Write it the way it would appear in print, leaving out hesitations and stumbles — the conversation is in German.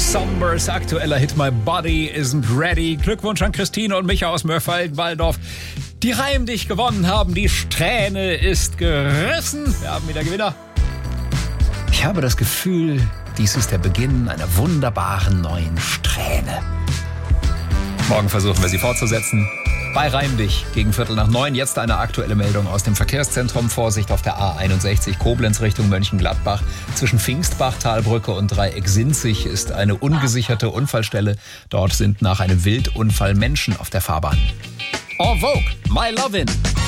Sombers aktueller Hit My Body Isn't Ready. Glückwunsch an Christine und Micha aus Mörfelden-Walldorf, die Reim dich gewonnen haben. Die Strähne ist gerissen. Wir haben wieder Gewinner. Ich habe das Gefühl, dies ist der Beginn einer wunderbaren neuen Strähne. Morgen versuchen wir sie fortzusetzen. Bei Reim dich gegen 8:45. Jetzt eine aktuelle Meldung aus dem Verkehrszentrum. Vorsicht auf der A61 Koblenz Richtung Mönchengladbach. Zwischen Pfingstbach, Talbrücke und Dreieck-Sinzig ist eine ungesicherte Unfallstelle. Dort sind nach einem Wildunfall Menschen auf der Fahrbahn. En Vogue, My Lovin'.